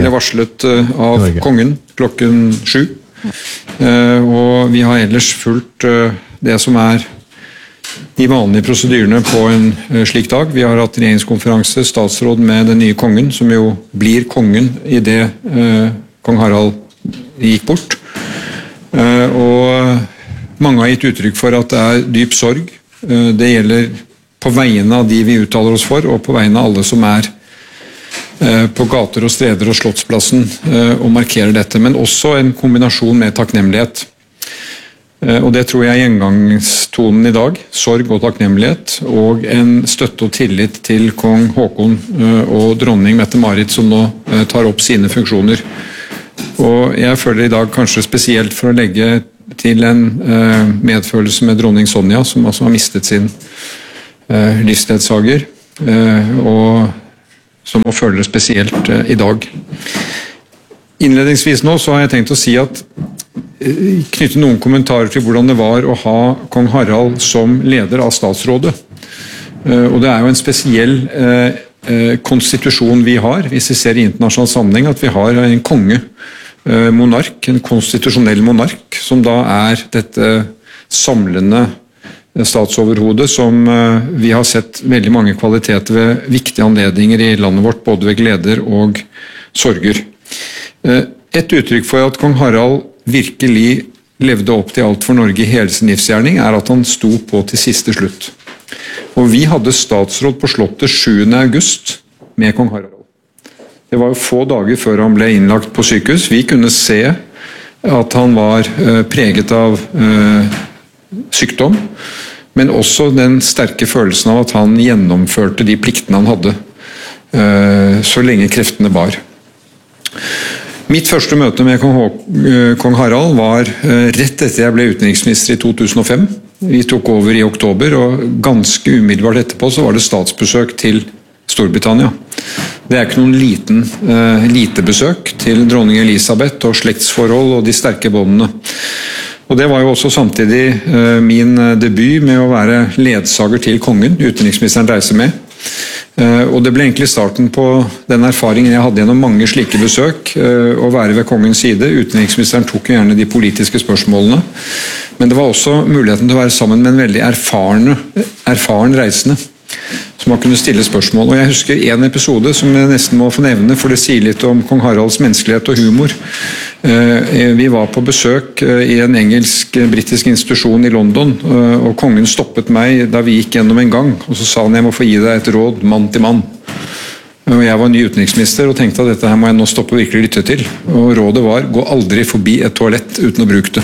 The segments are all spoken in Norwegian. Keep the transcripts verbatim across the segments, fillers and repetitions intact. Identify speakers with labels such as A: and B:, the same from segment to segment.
A: ble varslet av kongen klokken sju. Og vi har ellers fulgt det som er de vanlige prosedyrene på en slik dag. Vi har hatt regjeringskonferanse, statsråd med den nye kongen, som jo blir kongen i det kong Harald gikk bort. Og mange har gitt uttrykk for at det er dyp sorg. Det gjelder på vegne av de vi uttaler oss for, og på vegne av alle som er på gater og streder og Slottsplassen og markerer dette, men også en kombinasjon med takknemlighet. Og det tror jeg er gjengangstonen i dag, sorg og takknemlighet, og en støtte og tillit til kong Håkon og dronning Mette-Marit som nå tar opp sine funksjoner. Og jeg føler i dag kanskje spesielt for å legge til en medfølelse med dronning Sonja, som altså har mistet sin livsledsager, og som må føle det spesielt i dag. Innledningsvis nå så har jeg tenkt å si at knytte noen kommentarer til hvordan det var å ha kong Harald som leder av statsrådet. Og det er jo en spesiell konstitusjon vi har, hvis vi ser i internasjonal sammenheng, at vi har en konge, monark, en konstitusjonell monark, som da er dette samlende statsoverhode som vi har sett veldig mange kvaliteter ved viktige anledninger i landet vårt, både ved gleder og sorger. Et uttrykk for at kong Harald virkelig levde opp til alt for Norge i hele sin livsgjerning, er at han sto på til siste slutt. Og vi hadde statsråd på Slottet sjuende august med kong Harald. Det var jo få dager før han ble innlagt på sykehus. Vi kunne se at han var preget av sykdom, men også den sterke følelsen av at han gjennomførte de pliktene han hadde, så lenge kreftene bar. Mitt første møte med kong, kong Harald var rett etter jeg ble utenriksminister i to tusen og fem. Vi tok over i oktober, og ganske umiddelbart etterpå så var det statsbesøk til Storbritannia. Det er ikke noen liten, lite besøk til dronning Elisabeth og slektsforhold og de sterke båndene. Og det var jo også samtidig min debut med å være ledsager til kongen, utenriksministeren reiser med. Og det ble egentlig starten på den erfaringen jeg hadde gjennom mange slike besøk, å være ved kongens side. Utenriksministeren tok jo gjerne de politiske spørsmålene, men det var også muligheten til å være sammen med en veldig erfarne, erfaren reisende, som man kunne stille spørsmål. Og jeg husker en episode som jeg nesten må få nevne, for det sier litt om kong Haralds menneskelighet og humor. Vi var på besøk i en engelsk-britisk institusjon i London, og kongen stoppet meg da vi gikk gjennom en gang, og så sa han: jeg må få gi deg et råd, mann til mann. Og jeg var ny utenriksminister og tenkte at dette her må jeg nå stoppe og virkelig lytte til. Og rådet var: gå aldri forbi et toalett uten å bruke det.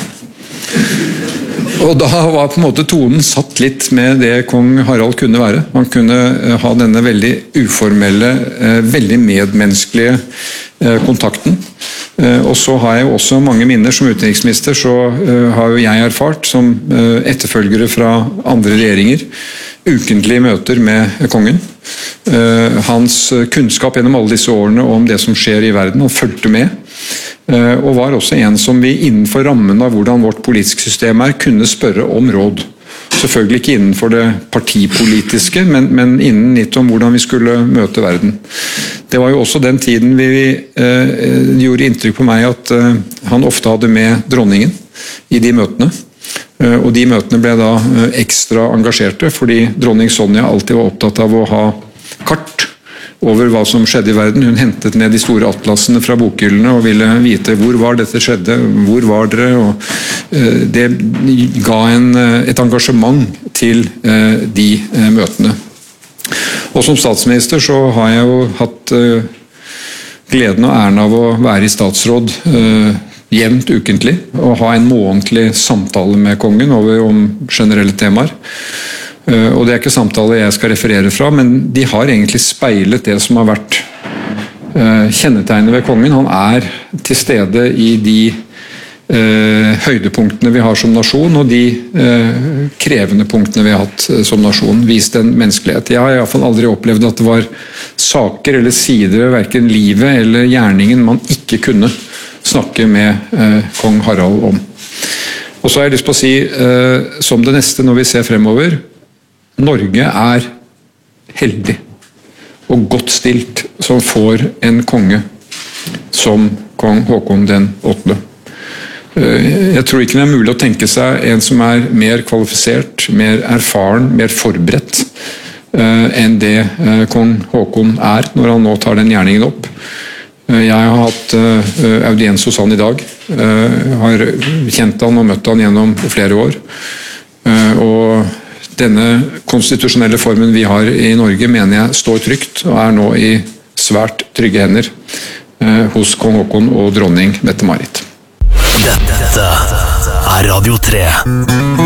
A: Og da var på en måte tonen satt litt med det kong Harald kunne være. Han kunne ha denne veldig uformelle, veldig medmenneskelige kontakten. Og så har jeg jo også mange minner som utenriksminister, så har jo jeg erfart som etterfølgere fra andre regjeringer, ukentlige møter med kongen. Hans kunnskap gjennom alle disse årene om det som skjer i verden, han fulgte med. Og var også en som vi innenfor rammen av hvordan vårt politiske system er, kunne spørre om råd. Selvfølgelig ikke innenfor det partipolitiske, men, men innen litt om hvordan vi skulle møte verden. Det var jo også den tiden vi eh, gjorde inntrykk på meg at eh, han ofte hadde med dronningen i de møtene. Eh, og de møtene ble da eh, ekstra engasjerte, fordi dronning Sonja alltid var opptatt av å ha kart over hva som skjedde i verden. Hun hentet ned de store atlasene fra bokhyllene og ville vite hvor var dette skjedde, hvor var dere, og uh, det ga en, et engasjement til uh, de uh, møtene. Og som statsminister så har jeg jo hatt uh, gleden og æren av å være i statsråd uh, jevnt ukentlig, og ha en månedlig samtale med kongen over om generelle temaer. Uh, og det er ikke samtaler jeg skal referere fra, men de har egentlig speilet det som har vært uh, kjennetegnet ved kongen. Han er til stede i de uh, høydepunktene vi har som nasjon, og de uh, krevende punktene vi har hatt uh, som nasjon. Vist en menneskelighet. Jeg har i hvert fall aldri opplevd at det var saker eller sider ved hverken livet eller gjerningen man ikke kunne snakke med uh, kong Harald om. Og så har jeg lyst på å si, uh, som det neste når vi ser fremover, Norge er heldig og godt stilt som får en konge som kong Håkon den åttende. Jeg tror ikke det er mulig å tenke seg en som er mer kvalifisert, mer erfaren, mer forberedt enn det kong Håkon er når han nå tar den gjerningen opp. Jeg har hatt audiens hos han i dag, har kjent han og møtt han gjennom flere år. Og denne konstitusjonelle formen vi har i Norge mener jeg står trygt og er nå i svært trygge hender hos kong Håkon og dronning Mette-Marit.
B: Dette er Radio tre.